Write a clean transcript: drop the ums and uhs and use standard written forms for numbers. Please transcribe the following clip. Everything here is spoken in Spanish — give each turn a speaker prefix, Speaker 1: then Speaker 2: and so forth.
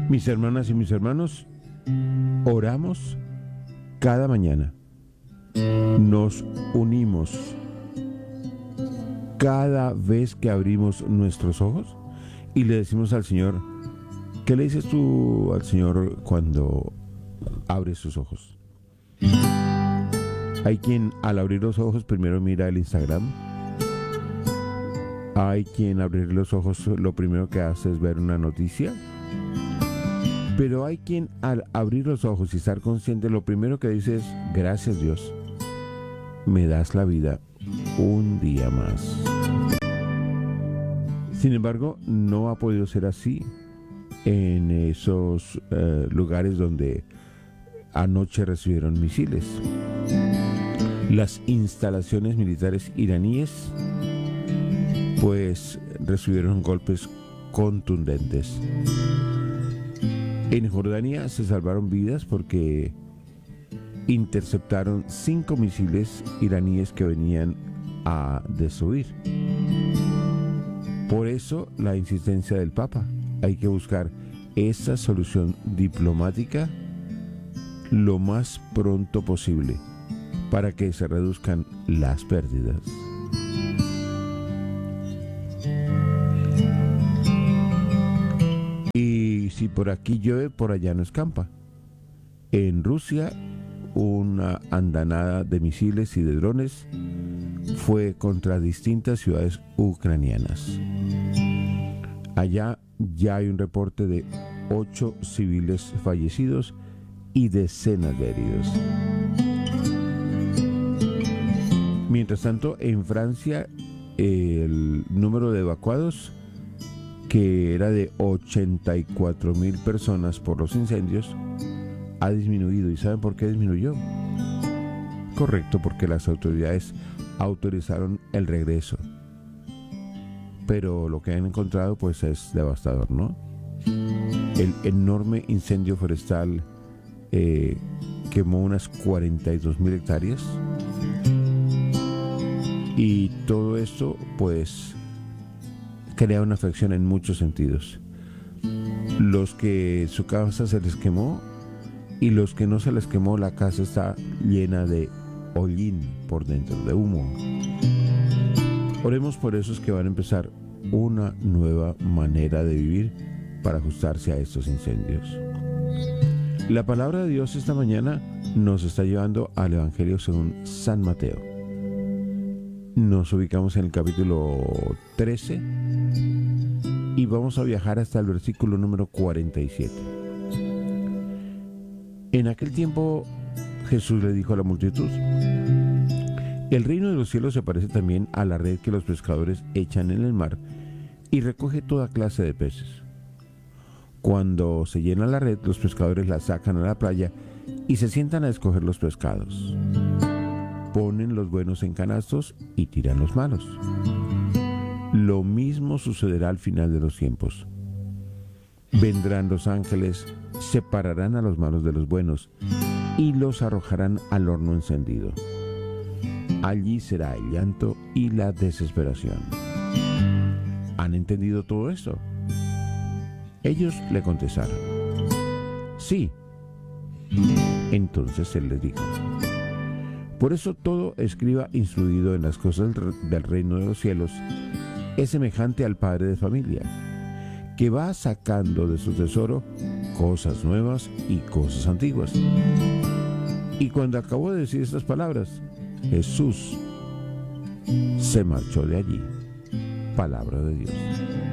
Speaker 1: Mis hermanas y mis hermanos, oramos cada mañana. Nos unimos cada vez que abrimos nuestros ojos y le decimos al Señor, ¿qué le dices tú al Señor cuando abres sus ojos? Hay quien al abrir los ojos primero mira el Instagram. Hay quien al abrir los ojos lo primero que hace es ver una noticia. Pero hay quien al abrir los ojos y estar consciente lo primero que dice es, gracias Dios, me das la vida un día más. Sin embargo, no ha podido ser así en esos lugares donde anoche recibieron misiles. Las instalaciones militares iraníes pues recibieron golpes contundentes. En Jordania se salvaron vidas porque interceptaron 5 misiles iraníes que venían a destruir. Por eso la insistencia del Papa. Hay que buscar esa solución diplomática lo más pronto posible para que se reduzcan las pérdidas. Y si por aquí llueve, por allá no escampa. En Rusia, una andanada de misiles y de drones fue contra distintas ciudades ucranianas. Allá ya hay un reporte de 8 civiles fallecidos y decenas de heridos. Mientras tanto, en Francia, el número de evacuados, que era de 84,000 personas por los incendios, ha disminuido. ¿Y saben por qué disminuyó? Correcto, porque las autoridades autorizaron el regreso. Pero lo que han encontrado pues es devastador, ¿no? El enorme incendio forestal quemó unas 42,000 hectáreas. Y todo esto pues crea una afección en muchos sentidos. Los que su casa se les quemó y los que no se les quemó, la casa está llena de hollín por dentro, de humo. Oremos por esos que van a empezar una nueva manera de vivir para ajustarse a estos incendios. La palabra de Dios esta mañana nos está llevando al Evangelio según San Mateo. Nos ubicamos en el capítulo 13 y vamos a viajar hasta el versículo número 47. En aquel tiempo Jesús le dijo a la multitud: el reino de los cielos se parece también a la red que los pescadores echan en el mar y recoge toda clase de peces. Cuando se llena la red, los pescadores la sacan a la playa y se sientan a escoger los pescados. Ponen los buenos en canastos y tiran los malos. Lo mismo sucederá al final de los tiempos. Vendrán los ángeles, separarán a los malos de los buenos y los arrojarán al horno encendido. Allí será el llanto y la desesperación. ¿Han entendido todo esto? Ellos le contestaron: sí. Entonces él les dijo: por eso todo escriba instruido en las cosas del reino de los cielos es semejante al padre de familia, que va sacando de su tesoro cosas nuevas y cosas antiguas. Y cuando acabó de decir estas palabras, Jesús se marchó de allí. Palabra de Dios.